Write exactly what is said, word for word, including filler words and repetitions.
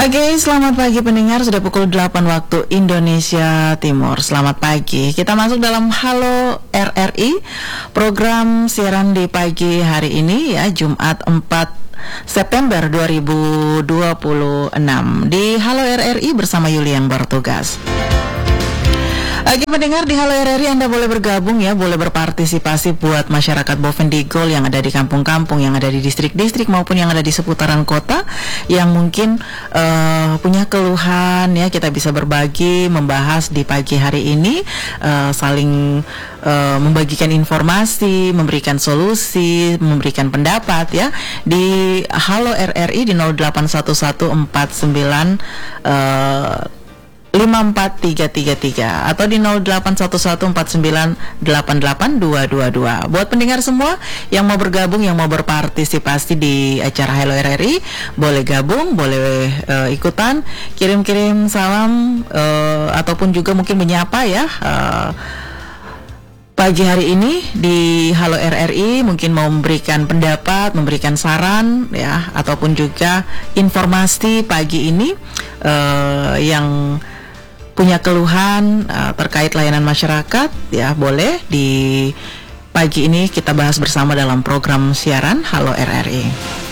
Oke, selamat pagi pendengar. Sudah pukul delapan waktu Indonesia Timur. Selamat pagi. Kita masuk dalam Halo R R I, program siaran di pagi hari ini ya, Jumat empat September dua ribu dua puluh enam. Di Halo R R I bersama Yuli yang bertugas. Oke pendengar, di Halo R R I Anda boleh bergabung ya, boleh berpartisipasi buat masyarakat Bovendigul yang ada di kampung-kampung, yang ada di distrik-distrik maupun yang ada di seputaran kota, yang mungkin uh, punya keluhan ya, kita bisa berbagi, membahas di pagi hari ini, uh, saling uh, membagikan informasi, memberikan solusi, memberikan pendapat ya, di Halo R R I di nol delapan satu satu empat sembilan uh, lima empat tiga tiga tiga atau di nol delapan satu satu empat sembilan delapan delapan dua dua dua. Buat pendengar semua yang mau bergabung, yang mau berpartisipasi di acara Hello R R I, boleh gabung, boleh uh, ikutan, kirim-kirim salam uh, ataupun juga mungkin menyapa ya. Uh, Pagi hari ini di Halo R R I mungkin mau memberikan pendapat, memberikan saran ya, ataupun juga informasi pagi ini uh, yang punya keluhan uh, terkait layanan masyarakat ya, boleh di pagi ini kita bahas bersama dalam program siaran Halo R R I.